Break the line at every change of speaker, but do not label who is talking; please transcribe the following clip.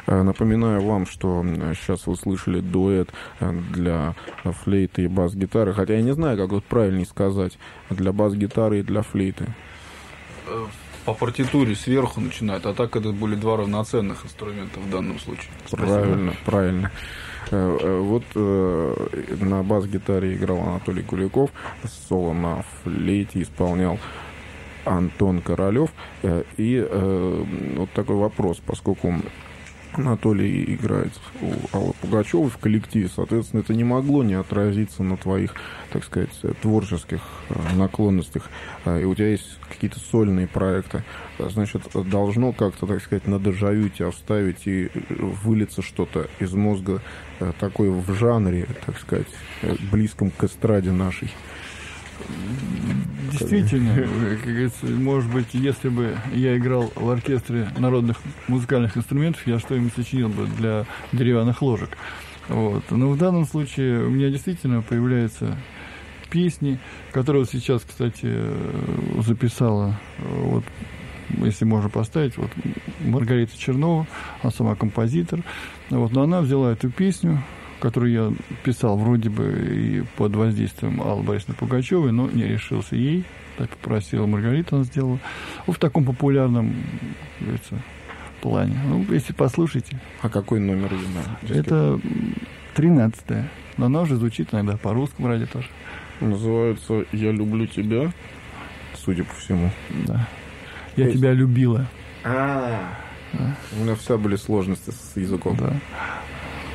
Напоминаю вам, что сейчас вы слышали дуэт для флейты и бас-гитары. Хотя я не знаю, как вот правильнее сказать. Для бас-гитары и для флейты.
По партитуре сверху начинают, а так это были два равноценных инструмента в данном случае.
Правильно, правильно. Вот на бас-гитаре играл Анатолий Куликов, соло на флейте исполнял Антон Королёв. И вот такой вопрос, поскольку Анатолий играет у Аллы Пугачевой в коллективе, соответственно, это не могло не отразиться на твоих, так сказать, творческих наклонностях. И у тебя есть какие-то сольные проекты. Значит, должно как-то, так сказать, на дежавю тебя вставить и вылиться что-то из мозга такое в жанре, так сказать, близком к эстраде нашей.
Действительно, как говорится, может быть, если бы я играл в оркестре народных музыкальных инструментов, я что-нибудь сочинил бы для деревянных ложек. Вот. Но в данном случае у меня действительно появляются песни, которые вот сейчас, кстати, записала, вот, если можно поставить, вот Маргарита Чернова, она сама композитор, вот, но она взяла эту песню, которую я писал вроде бы и под воздействием Аллы Борисовны Пугачевой, но не решился ей. Так попросила Маргарита, она сделала. В таком популярном, говорится, плане. Ну, если послушайте.
А какой номер?
Это 13-я. Но она уже звучит иногда по русскому радио тоже.
Называется «Я люблю тебя», судя по всему.
Да. «Я тебя любила».
Да. У меня всегда были сложности с языком.
Да.